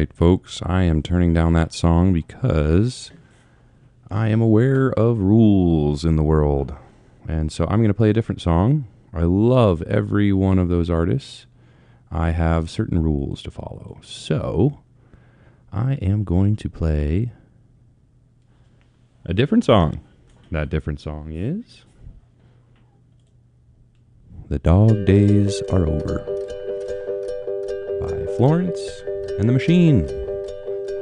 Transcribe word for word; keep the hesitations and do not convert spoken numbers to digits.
right, folks. I am turning down that song because I am aware of rules in the world. And so I'm going to play a different song. I love every one of those artists. I have certain rules to follow. So I am going to play a different song. That different song is The Dog Days Are Over by Florence and the Machine.